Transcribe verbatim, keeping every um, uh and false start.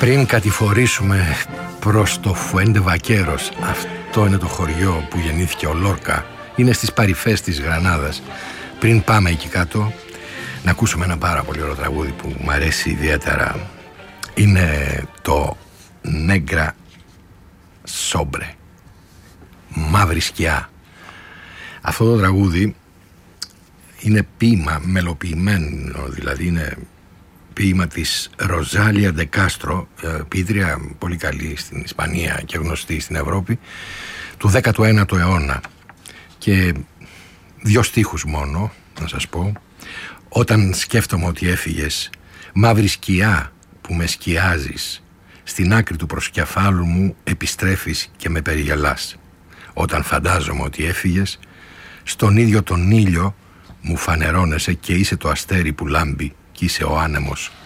Πριν κατηφορήσουμε προς το Φουέντε Βακέρος, αυτό είναι το χωριό που γεννήθηκε ο Λόρκα, είναι στις παρυφές της Γρανάδας. Πριν πάμε εκεί κάτω, να ακούσουμε ένα πάρα πολύ ωραίο τραγούδι που μου αρέσει ιδιαίτερα. Είναι το Νέγκρα Σόμπρε, μαύρη σκιά. Αυτό το τραγούδι είναι ποίημα, μελοποιημένο, δηλαδή είναι ποίημα της Ροζάλια Ντεκάστρο, ποιήτρια πολύ καλή στην Ισπανία και γνωστή στην Ευρώπη, του δέκατου ένατου αιώνα. Και δύο στίχους μόνο, να σας πω. Όταν σκέφτομαι ότι έφυγες, μαύρη σκιά που με σκιάζεις, στην άκρη του προσκεφάλου μου επιστρέφεις και με περιγελάς. Όταν φαντάζομαι ότι έφυγες, στον ίδιο τον ήλιο μου φανερώνεσαι και είσαι το αστέρι που λάμπει κι είσαι ο άνεμος